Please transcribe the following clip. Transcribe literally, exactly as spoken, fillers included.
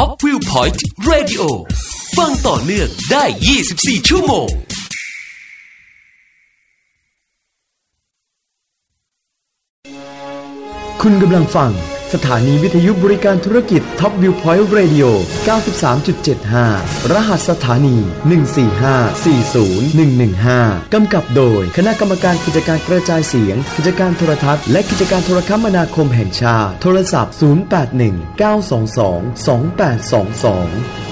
Top Viewpoint Radio ฟังต่อเนื่องได้ยี่สิบสี่ชั่วโมงคุณกำลังฟังสถานีวิทยุบริการธุรกิจ Top Viewpoint Radio เก้าสิบสามจุดเจ็ดห้า รหัสสถานี หนึ่ง สี่ ห้า สี่ ศูนย์ หนึ่ง หนึ่ง ห้า กำกับโดยคณะกรรมการกิจการกระจายเสียงกิจการโทรทัศน์และกิจการโทรคมนาคมแห่งชาติโทรศัพท์ ศูนย์ แปด หนึ่ง เก้า สอง สอง สอง แปด สอง สอง